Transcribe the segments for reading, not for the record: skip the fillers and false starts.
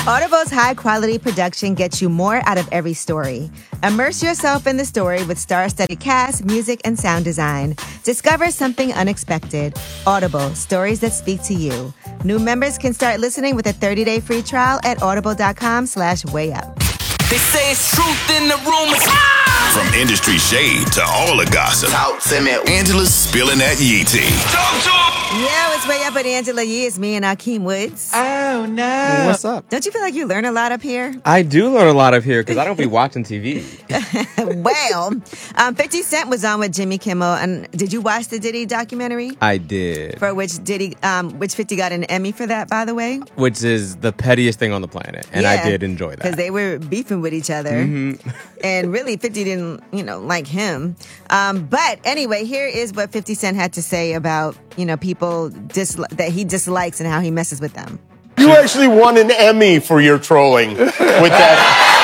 Audible's high-quality production gets you more out of every story. Immerse yourself in the story with star-studded cast, music, and sound design. Discover something unexpected. Audible, stories that speak to you. New members can start listening with a 30-day free trial at audible.com/wayup. They say it's truth in the rumors. From industry shade to all the gossip, Talk to me. Angela's spilling that Yee tea. Talk to 'em. Yeah, it's Way Up with Angela Yee. It's me and Akeem Woods. Oh, no. What's up? Don't you feel like you learn a lot up here? I do learn a lot up here because I don't be watching TV. Well, 50 Cent was on with Jimmy Kimmel. And did you watch the Diddy documentary? I did. For which 50 got an Emmy for that, by the way? Which is the pettiest thing on the planet. And I did enjoy that. Because they were beefing with each other. Mm-hmm. And really, 50 didn't, like him. But anyway, here is what 50 Cent had to say about, people that he dislikes and how he messes with them. You actually won an Emmy for your trolling with that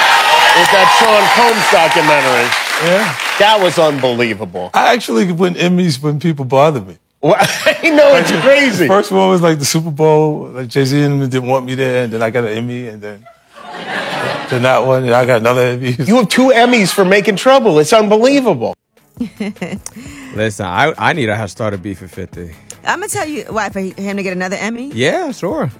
Sean Combs documentary. Yeah. That was unbelievable. I actually win Emmys when people bother me. Well, I know, it's crazy. The first one was like the Super Bowl. Like Jay-Z and them didn't want me there, and then I got an Emmy, and then that one, and I got another Emmy. You have 2 Emmys for making trouble. It's unbelievable. Listen, I need to start a beef with 50. I'm going to tell you why, for him to get another Emmy. Yeah, sure.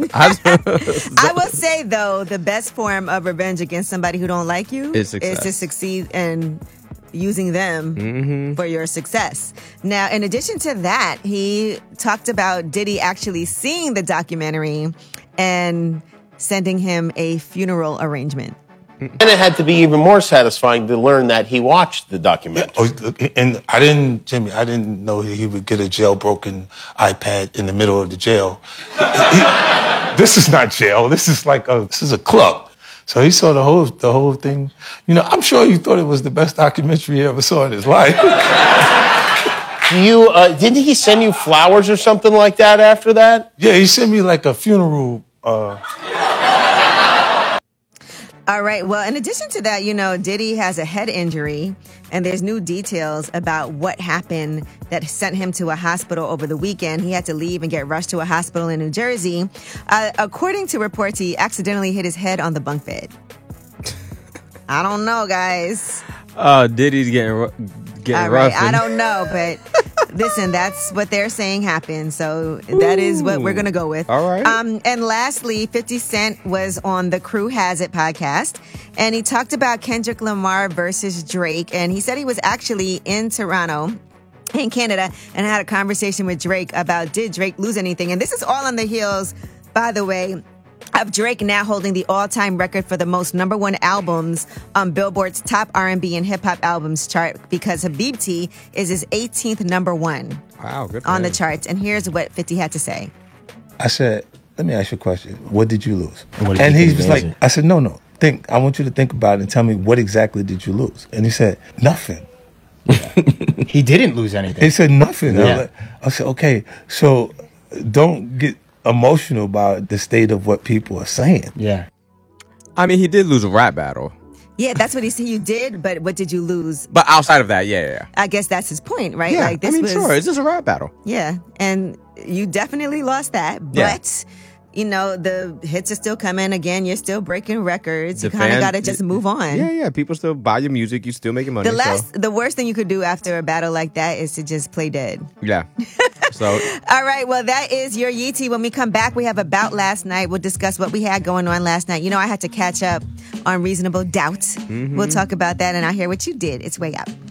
I will say, though, the best form of revenge against somebody who don't like you is to succeed in using them for your success. Now, in addition to that, he talked about Diddy actually seeing the documentary and sending him a funeral arrangement. And it had to be even more satisfying to learn that he watched the documentary. And Jimmy, I didn't know he would get a jailbroken iPad in the middle of the jail. This is not jail. This is a club. So he saw the whole thing. I'm sure he thought it was the best documentary he ever saw in his life. Didn't he send you flowers or something like that after that? Yeah, he sent me like a funeral. All right. Well, in addition to that, Diddy has a head injury, and there's new details about what happened that sent him to a hospital over the weekend. He had to leave and get rushed to a hospital in New Jersey. According to reports, he accidentally hit his head on the bunk bed. I don't know, guys. Diddy's getting all rough. Right. I don't know, but listen, that's what they're saying happened. So that is what we're going to go with. All right. And lastly, 50 Cent was on the Crew Has It podcast, and he talked about Kendrick Lamar versus Drake. And he said he was actually in Toronto, in Canada, and had a conversation with Drake about, did Drake lose anything? And this is all on the heels, by the way, of Drake now holding the all-time record for the most #1 albums on Billboard's top R&B and hip-hop albums chart, because Habibti is his 18th #1 wow, good on the charts. And here's what 50 had to say. I said, let me ask you a question. What did you lose? And he was like, I said, no. I want you to think about it and tell me what exactly did you lose? And he said, nothing. He didn't lose anything. He said nothing. Yeah. I said, okay, so don't get emotional about the state of what people are saying. Yeah. I mean, he did lose a rap battle. Yeah, that's what he said you did, but what did you lose? But outside of that, yeah. I guess that's his point, right? Yeah, Like, this sure, it's just a rap battle. Yeah, and you definitely lost that, but... the hits are still coming. Again, you're still breaking records. You kind of got to just move on. Yeah. People still buy your music. You still making money. The worst thing you could do after a battle like that is to just play dead. Yeah. So. All right. Well, that is your Yee tea. When we come back, we have About Last Night. We'll discuss what we had going on last night. I had to catch up on Reasonable Doubt. We'll talk about that, and I'll hear what you did. It's Way Up.